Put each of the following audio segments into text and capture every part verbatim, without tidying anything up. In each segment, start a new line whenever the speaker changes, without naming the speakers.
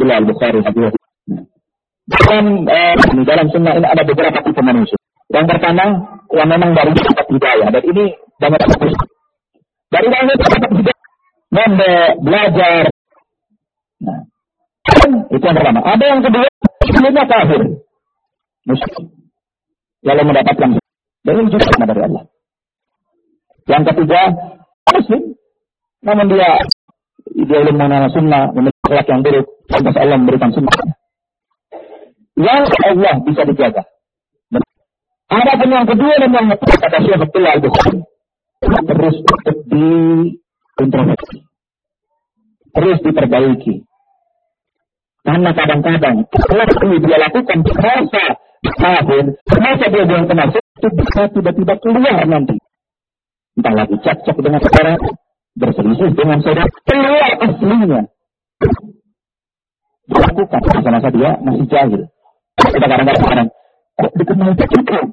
Abdullah Al-Bukhari hadis. Dalam eh, dalam sunnah ini ada beberapa tipe manusia. Yang pertama, yang memang dari dapat hidayah, dan ini banyak kasus. Dari mana dapat hidayah? Mondok, belajar. Nah, itu yang pertama. Ada yang kedua, sebelumnya kafir, musyrik, lalu mendapatkan dan ini juga sama dari Allah. Yang ketiga, muslim, namun dia dia belum mengenal sunnah, memiliki akhlak yang buruk, lantas Allah memberikan sunnah. Yang Allah bisa dijaga. Ada pun yang kedua dan yang ketiga, kata Syekh Abdullah Al-Bukhari, terus untuk diintrospeksi, terus diperbaiki. Karena kadang-kadang setelah ini dia lakukan merasa kafir, merasa dia belum kenal, itu bisa tiba-tiba keluar nanti. Entah lagi cekcok dengan saudara, berselisih dengan saudara, keluar aslinya. Dilakukan masa-masa dia masih jahil. Kita kadang-kadang kok dikenal cekcok?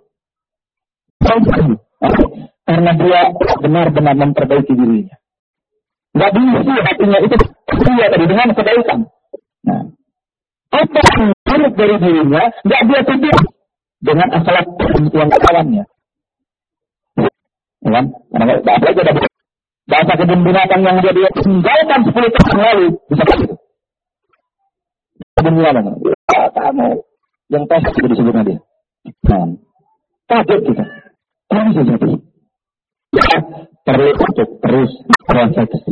Karena dia benar-benar memperbaiki dirinya. Gak diisi hatinya itu dia tadi dengan kebaikan. Nah, apa yang buruk dari dirinya gak dia tutup dengan akhlak yang kawannya. Ya kan? Karena apalagi ada bahasa kebun binatang yang dia dia tinggalkan sepuluh tahun lalu bisa begitu. Kebun binatang, ya, kamu yang tes itu disebutnya dia. Nah, kaget kita. Ini bisa jadi. Ya, perlu untuk terus proses